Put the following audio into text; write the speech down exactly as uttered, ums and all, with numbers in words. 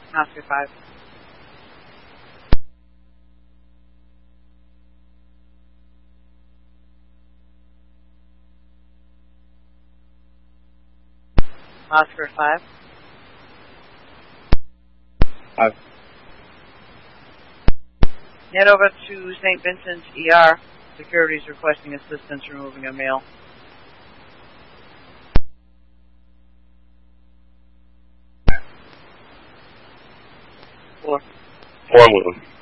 Oscar five. Oscar five. Five. Head over to Saint Vincent's E R. Security is requesting assistance removing a male. Four. Four with him.